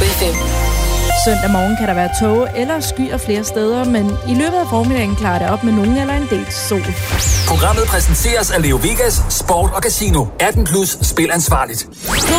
FM. Søndag morgen kan der være tåge eller skyer flere steder, men i løbet af formiddagen klarer det op med nogen eller en del sol. Programmet præsenteres af Leo Vegas, Sport og Casino. 18+ spil ansvarligt.